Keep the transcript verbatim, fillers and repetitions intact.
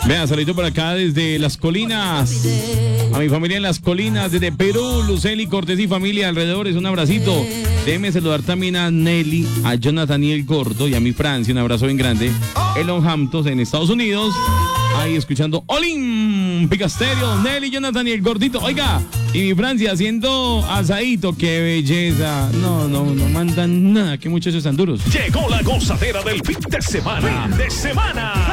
Vean, saludito por acá desde Las Colinas. A mi familia en Las Colinas, desde Perú, Luceli, Cortés y familia alrededores, un abracito. Déjeme saludar también a Nelly, a Jonathan y el Gordo y a mi Francia, un abrazo bien grande. Elon Hampton en Estados Unidos. Ahí escuchando Olímpica Stereo, Nelly, Jonathan y el Gordito. Oiga, y mi Francia haciendo asadito, qué belleza. No, no, no mandan nada, qué muchachos tan duros. Llegó la gozadera del fin de semana. Fin de semana.